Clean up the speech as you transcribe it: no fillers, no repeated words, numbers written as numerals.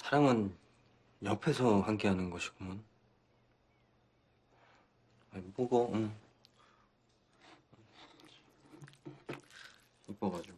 사랑은 옆에서 함께하는 것이구먼. 아니, 먹어, 응. 이뻐가지고.